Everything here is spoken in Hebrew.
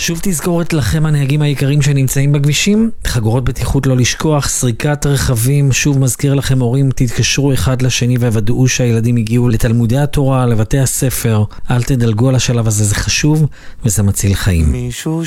שוב תזכורת לכם הנהגים העיקרים שנמצאים בכבישים, חגורות בטיחות לא לשכוח, סריקת רכבים, שוב מזכיר לכם הורים, תתקשרו אחד לשני וודאו שהילדים הגיעו לתלמודי התורה, לבתי הספר, אל תדלגו על השלב הזה, זה חשוב וזה מציל חיים.